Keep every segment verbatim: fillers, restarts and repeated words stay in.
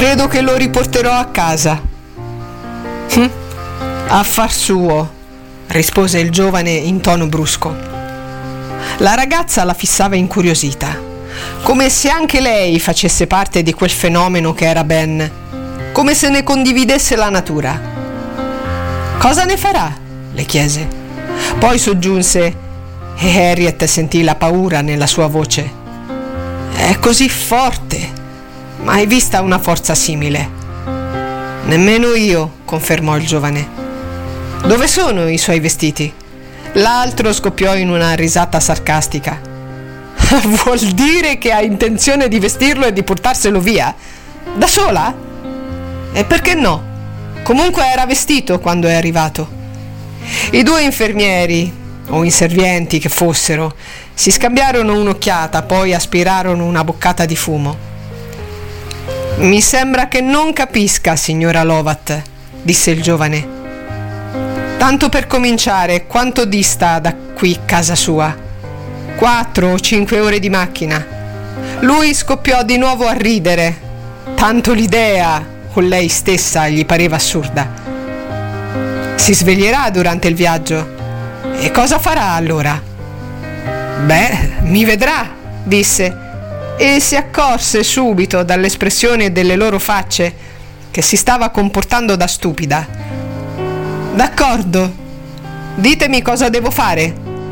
Credo che lo riporterò a casa. Hm? Affar suo, rispose il giovane in tono brusco. La ragazza la fissava incuriosita, come se anche lei facesse parte di quel fenomeno che era Ben, come se ne condividesse la natura. Cosa ne farà? Le chiese. Poi soggiunse, e Harriet sentì la paura nella sua voce. È così forte. Mai vista una forza simile. Nemmeno io, confermò il giovane. Dove sono i suoi vestiti? L'altro scoppiò in una risata sarcastica. Vuol dire che ha intenzione di vestirlo e di portarselo via? Da sola? E perché no? Comunque era vestito quando è arrivato. I due infermieri, o inservienti che fossero, si scambiarono un'occhiata, poi aspirarono una boccata di fumo. Mi sembra che non capisca, signora Lovat, disse il giovane. Tanto per cominciare, quanto dista da qui casa sua? Quattro o cinque ore di macchina. Lui scoppiò di nuovo a ridere. Tanto l'idea, o lei stessa, gli pareva assurda. Si sveglierà durante il viaggio. E cosa farà allora? Beh, mi vedrà, disse. E si accorse subito dall'espressione delle loro facce che si stava comportando da stupida. D'accordo, ditemi cosa devo fare.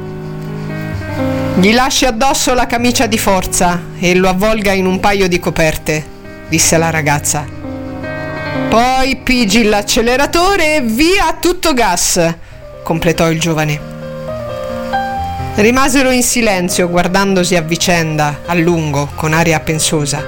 Gli lasci addosso la camicia di forza e lo avvolga in un paio di coperte, disse la ragazza. Poi pigi l'acceleratore e via a tutto gas, completò il giovane. Rimasero in silenzio guardandosi a vicenda, a lungo, con aria pensosa.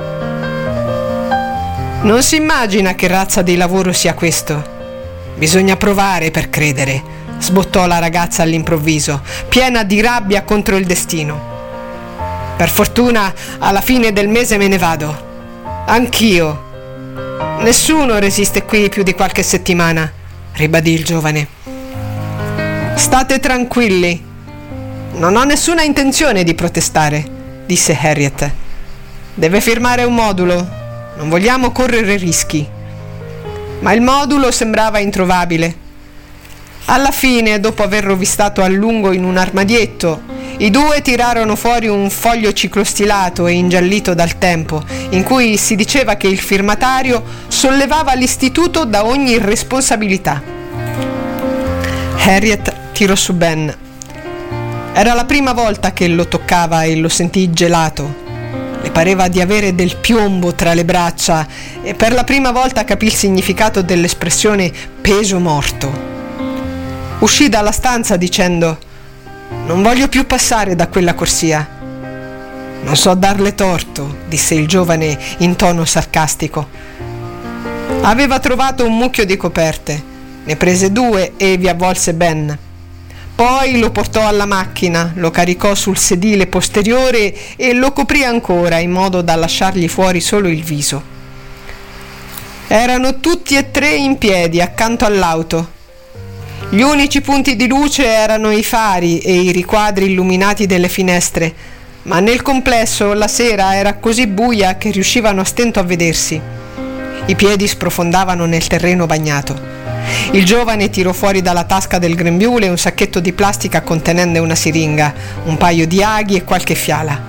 Non si immagina che razza di lavoro sia questo. Bisogna provare per credere, sbottò la ragazza all'improvviso, piena di rabbia contro il destino. Per fortuna, alla fine del mese me ne vado. Anch'io. Nessuno resiste qui più di qualche settimana, ribadì il giovane. State tranquilli. Non ho nessuna intenzione di protestare, disse Harriet. Deve firmare un modulo. Non vogliamo correre rischi. Ma il modulo sembrava introvabile. Alla fine, dopo aver rovistato a lungo in un armadietto, i due tirarono fuori un foglio ciclostilato e ingiallito dal tempo, in cui si diceva che il firmatario sollevava l'istituto da ogni responsabilità. Harriet tirò su Ben. Era la prima volta che lo toccava e lo sentì gelato. Le pareva di avere del piombo tra le braccia e per la prima volta capì il significato dell'espressione peso morto. Uscì dalla stanza dicendo: non voglio più passare da quella corsia. Non so darle torto, disse il giovane in tono sarcastico. Aveva trovato un mucchio di coperte, ne prese due e vi avvolse Ben. Poi lo portò alla macchina, lo caricò sul sedile posteriore e lo coprì ancora in modo da lasciargli fuori solo il viso. Erano tutti e tre in piedi accanto all'auto. Gli unici punti di luce erano i fari e i riquadri illuminati delle finestre, ma nel complesso la sera era così buia che riuscivano a stento a vedersi. I piedi sprofondavano nel terreno bagnato. Il giovane tirò fuori dalla tasca del grembiule un sacchetto di plastica contenente una siringa, un paio di aghi e qualche fiala.